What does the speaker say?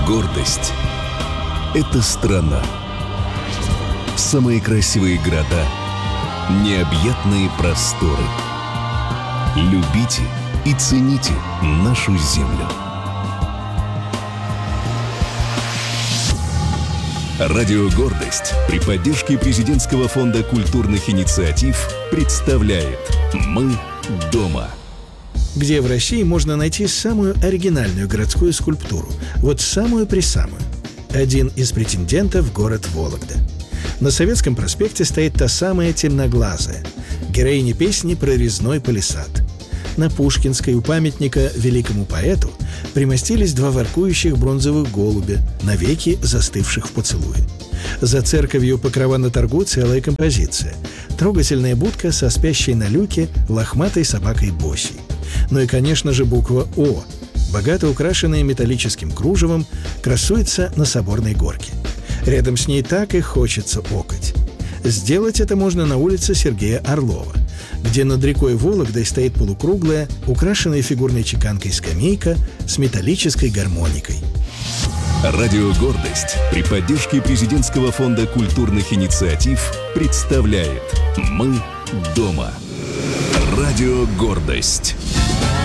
Гордость – это страна. Самые красивые города, необъятные просторы. Любите и цените нашу землю. Радио «Гордость» при поддержке Президентского фонда культурных инициатив представляет «Мы дома». Где в России можно найти самую оригинальную городскую скульптуру? Вот самую-пресамую. Один из претендентов – город Вологда. На Советском проспекте стоит та самая темноглазая, героиня песни «Прорезной палисад». На Пушкинской у памятника великому поэту примостились два воркующих бронзовых голубя, навеки застывших в поцелуе. За церковью Покрова на торгу целая композиция. Трогательная будка со спящей на люке лохматой собакой Босей. Ну и, конечно же, буква «О», богато украшенная металлическим кружевом, красуется на Соборной горке. Рядом с ней так и хочется окать. Сделать это можно на улице Сергея Орлова, где над рекой Вологдой стоит полукруглая, украшенная фигурной чеканкой скамейка с металлической гармоникой. Радио «Гордость» при поддержке Президентского фонда культурных инициатив представляет «Мы дома». Радио «Гордость».